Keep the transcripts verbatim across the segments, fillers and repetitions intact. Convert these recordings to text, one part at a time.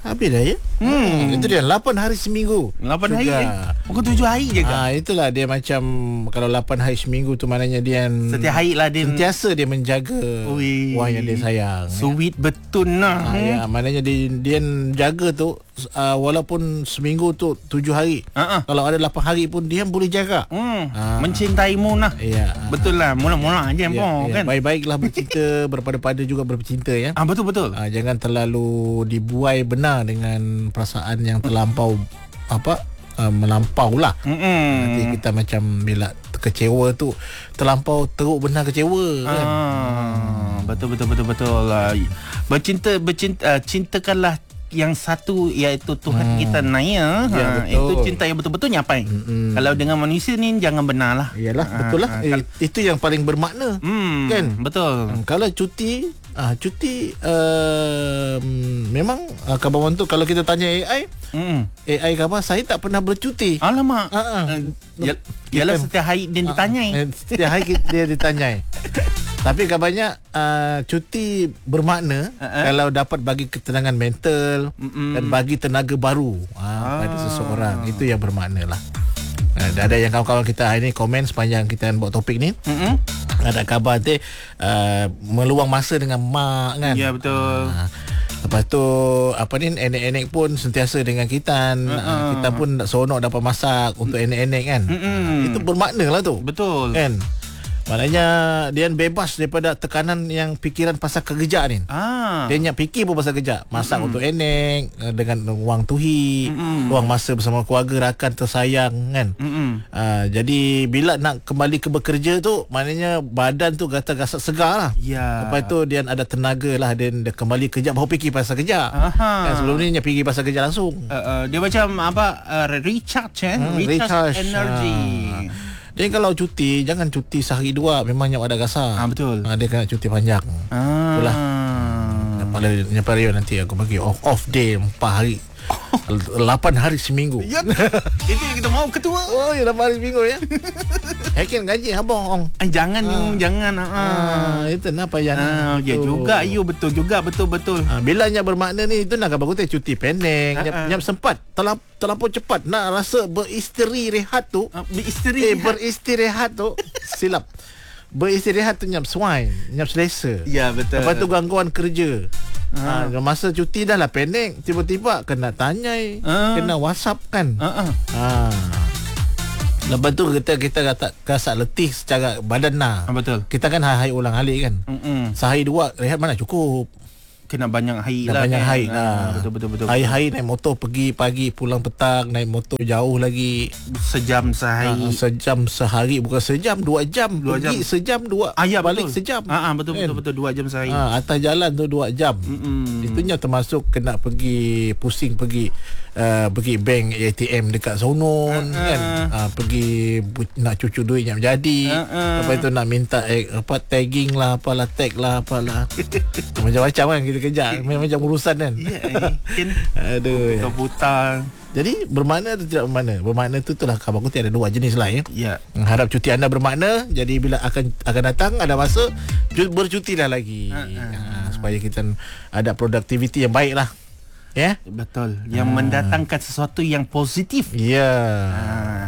Habis dah ya. Hmm. hmm. Itu dia lapan hari seminggu. lapan hari eh? Bukan tujuh hari je kan? Ah, itulah dia macam kalau lapan hari seminggu tu maknanya dia setiap hari lah dia sentiasa dia menjaga Ui, wang yang dia sayang. Sweet ya. Betul lah. Ah, ya, maknanya dia, dia jaga tu uh, walaupun seminggu tu tujuh hari. Uh-uh. Kalau ada lapan hari pun dia boleh jaga. Hmm. Ah. Mencintaimu lah. Ya. Betul lah. Mula-mula aja ya, ya, kan. Baik-baiklah bercinta berpada-pada juga bercinta ya. Ah betul betul. Ah, jangan terlalu dibuai benar dengan perasaan yang terlampau apa uh, melampau lah. Mm-mm. Nanti kita macam bila kecewa tu terlampau teruk benar kecewa kan. Ah, betul betul betul betul lah. Bercinta bercinta uh, cintakanlah yang satu iaitu Tuhan hmm. kita Naya. Ya, ha, itu cinta yang betul-betul nyapai. Hmm. Kalau dengan manusia ni jangan benar lah. Iyalah ha, betul lah. Ha, eh, itu yang paling bermakna. Hmm, kan? Betul. Hmm, kalau cuti ah cuti uh, memang uh, kawan tu kalau kita tanya A I, hmm. A I kata saya tak pernah bercuti. Alamak. Uh-uh. Uh, Yalah setiap hari dia ditanyai. Uh, setiap hari dia ditanyai. Tapi kabarnya uh, cuti bermakna uh-uh. kalau dapat bagi ketenangan mental Mm-mm. dan bagi tenaga baru uh, ah. pada seseorang. Itu yang bermakna lah. Uh, ada yang kawan-kawan kita hari ni komen sepanjang kita buat topik ni. Mm-mm. Ada khabar nanti uh, meluang masa dengan mak kan. Ya betul. Uh, lepas tu apa ni enek-enek pun sentiasa dengan kita. Uh-uh. Uh, kita pun seronok dapat masak untuk enek-enek kan. Uh, itu bermakna lah tu. Betul. Kan? Maknanya dia bebas daripada tekanan yang fikiran pasal kerja ni. Ah. Dia nak fikir pun pasal kerja. Masak mm-hmm. untuk enek dengan wang tuhi, mm-hmm. luang masa bersama keluarga rakan tersayang kan. Mm-hmm. Ah, jadi bila nak kembali ke bekerja tu, maknanya badan tu gata-gasa segar lah. Ya. Lepas tu dia ada tenaga lah, dia, dia kembali kerja baru fikir pasal kerja. Kan, sebelum ni dia fikir pasal kerja langsung. Uh, uh, dia macam apa uh, recharge eh, hmm, recharge, recharge energy. Ah. Jadi kalau cuti, jangan cuti sehari dua, memang nyak ada gasa. Ah betul. Ah, dia kena cuti panjang. Ah. Itulah. Pada nyapa Rio nanti aku bagi off, off day empat hari. lapan hari seminggu. Yep. Itu yang kita mau ketua. Oh, ya lapan hari seminggu ya. Hekin gaji abang. Eh, jangan ah. jangan ah. ah itu kenapa yang ah, ya juga you betul juga betul betul. Ah, bila nya bermakna ni itu nak bagus cuti pendek, ah, nyap, ah. nyap sempat terlamp, terlampau cepat nak rasa beristirahat rehat tu. Ah, beristirahat. Eh, beristirahat tu silap. Beristirahat tu nyap swine, nyap selesa. Ya betul. Lepas tu gangguan kerja. Ha. Ha, masa cuti dah lah pendek, tiba-tiba kena tanyai, ha. kena WhatsApp kan. Ha. Ha. Lepas tu kita kita kata rasa letih secara badan lah. Ha, betul. Kita kan hari ulang alik kan. Mm-mm. Sehari dua rehat mana cukup. Kena banyak hari lah. Banyak kan? hari lah. Ha, betul betul betul. Hari-hari naik motor pergi pagi pulang petang, naik motor jauh lagi. Sejam sehari. Ha, sejam sehari bukan sejam, dua jam. Dua pergi jam. sejam dua. Ah, ya, balik betul. sejam. Ah, ah, betul, betul betul dua jam sehari. Ha, atas jalan tu dua jam. Mm-mm. Itunya termasuk kena pergi pusing pergi uh, pergi bank A T M dekat Sonon uh-uh. kan. Uh, pergi bu- nak cucuk duit yang jadi. Uh-uh. Lepas itu nak minta eh, apa tagging lah, apalah tag lah, apalah. Macam-macam kan kita kerja. Macam urusan kan. Ya, yeah, aduh. Buta. Jadi bermakna atau tidak bermakna? Bermakna tu itulah khabar kuti ada dua jenis lah ya. Ya. Harap cuti anda bermakna. Jadi bila akan akan datang ada masa bercutilah lagi. Ha, ha, supaya kita ada produktiviti yang baik lah. Ya. Yeah? Betul. Yang ha. mendatangkan sesuatu yang positif. Ya. Ha.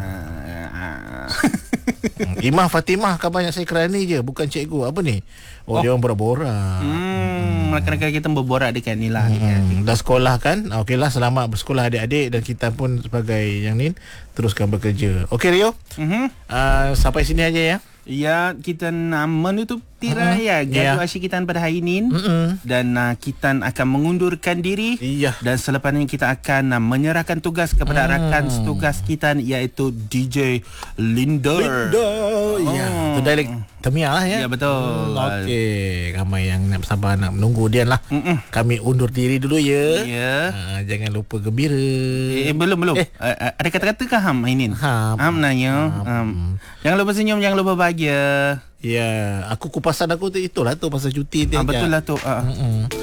Imah Fatimah kabarnya saya kerani je, bukan cikgu. Apa ni? Oh, oh. dia orang borak-borak. Hmm, rakan-rakan kita berborak dekat ni lah. Hmm, dah sekolah kan? Okeylah, selamat bersekolah adik-adik dan kita pun sebagai yang ni teruskan bekerja. Okey Rio. Mm-hmm. Uh, sampai sini aja ya. Ya, kita nak menutup tirai mm-hmm. ya gaduh yeah. asyikitan pada hari ini. Mm-hmm. Dan uh, kita akan mengundurkan diri. Yeah. Dan selepas ini kita akan uh, menyerahkan tugas kepada mm. rakan tugas kita iaitu D J Linder. Linder. Oh. Ya, itu dialek Temia lah ya. Ya, betul. Hmm, Okey, ramai yang nak sabar nak menunggu dia lah. Mm-mm. Kami undur diri dulu ya. Ya. Uh, jangan lupa gembira. Eh, eh belum belum. Eh. Uh, ada kata-kata kah Ham ini? Ham. Ham nanya. Ham. Um, jangan lupa senyum, jangan lupa bahagia. Ya, aku kupasan aku tu itulah tu pasal cuti dia. Ah, betul lah tu. Uh.